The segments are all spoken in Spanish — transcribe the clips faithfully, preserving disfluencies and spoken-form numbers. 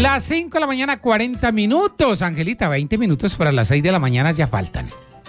Las cinco de la mañana, cuarenta minutos. Angelita, veinte minutos para las seis de la mañana ya faltan.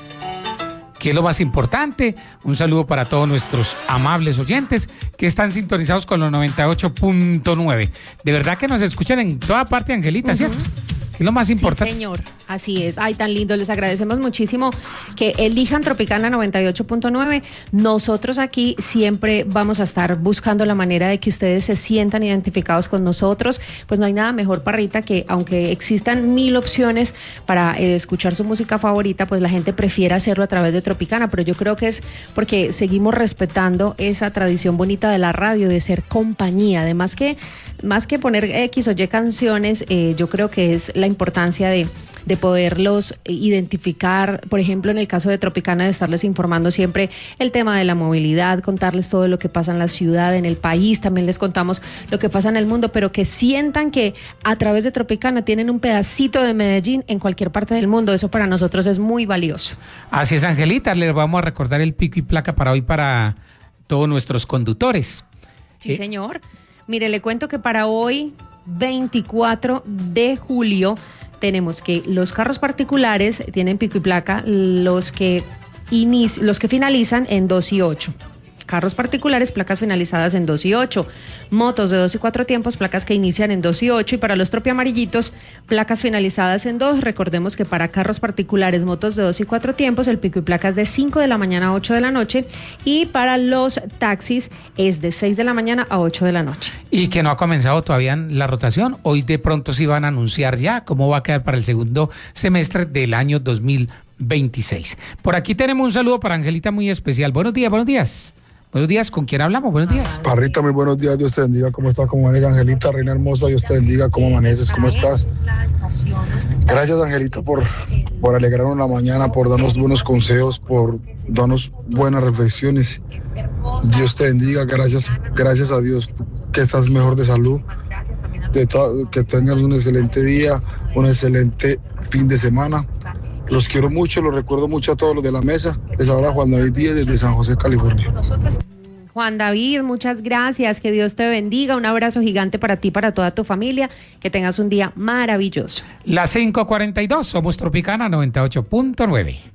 ¿Qué es lo más importante? Un saludo para todos nuestros amables oyentes que están sintonizados con los noventa y ocho punto nueve. De verdad que nos escuchan en toda parte, Angelita, uh-huh. ¿Cierto? ¿Qué es lo más importante? Sí, señor. Así es. Ay, tan lindo. Les agradecemos muchísimo que elijan Tropicana noventa y ocho punto nueve. Nosotros aquí siempre vamos a estar buscando la manera de que ustedes se sientan identificados con nosotros. Pues no hay nada mejor, Parrita, que aunque existan mil opciones para eh, escuchar su música favorita, pues la gente prefiere hacerlo a través de Tropicana. Pero yo creo que es porque seguimos respetando esa tradición bonita de la radio, de ser compañía. Además que, más que poner X o Y canciones, eh, yo creo que es la importancia de, de poderlos identificar, por ejemplo, en el caso de Tropicana, de estarles informando siempre el tema de la movilidad, contarles todo lo que pasa en la ciudad, en el país, también les contamos lo que pasa en el mundo, pero que sientan que a través de Tropicana tienen un pedacito de Medellín en cualquier parte del mundo. Eso para nosotros es muy valioso. Así es, Angelita, les vamos a recordar el pico y placa para hoy para todos nuestros conductores. Sí, ¿Eh? señor. Mire, le cuento que para hoy, veinticuatro de julio, tenemos que los carros particulares tienen pico y placa, los que, inici- los que finalizan en dos y ocho. Carros particulares, placas finalizadas en dos y ocho. Motos de dos y cuatro tiempos, placas que inician en dos y ocho. Y para los tropiamarillitos, placas finalizadas en dos. Recordemos que para carros particulares, motos de dos y cuatro tiempos, el pico y placa es de cinco de la mañana a ocho de la noche. Y para los taxis es de seis de la mañana a ocho de la noche. Y que no ha comenzado todavía la rotación. Hoy de pronto sí van a anunciar ya cómo va a quedar para el segundo semestre del año dos mil veintiséis. Por aquí tenemos un saludo para Angelita muy especial. Buenos días, buenos días. Buenos días, ¿con quién hablamos? Buenos días. Parrita, muy buenos días, Dios te bendiga, ¿cómo estás? ¿Cómo amanece, Angelita? Reina hermosa, Dios te bendiga, ¿cómo amaneces? ¿Cómo estás? Gracias, Angelita, por, por alegrarnos la mañana, por darnos buenos consejos, por darnos buenas reflexiones. Dios te bendiga, gracias, gracias a Dios que estás mejor de salud, de to- que tengas un excelente día, un excelente fin de semana. Los quiero mucho, los recuerdo mucho a todos los de la mesa. Les habla Juan David Díez desde San José, California. Juan David, muchas gracias, que Dios te bendiga, un abrazo gigante para ti, para toda tu familia, que tengas un día maravilloso. Las cinco cuarenta y dos, somos Tropicana noventa y ocho punto nueve.